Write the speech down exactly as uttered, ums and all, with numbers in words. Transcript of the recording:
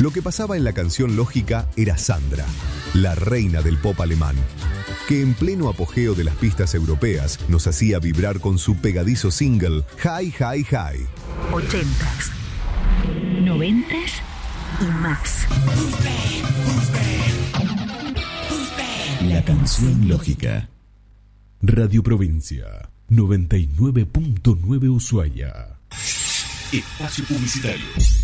Lo que pasaba en la canción Lógica era Sandra, la reina del pop alemán, que en pleno apogeo de las pistas europeas nos hacía vibrar con su pegadizo single Hi Hi Hi. Ochentas, noventas y más. La canción Lógica. Radio Provincia, noventa y nueve punto nueve Ushuaia. Espacio publicitario.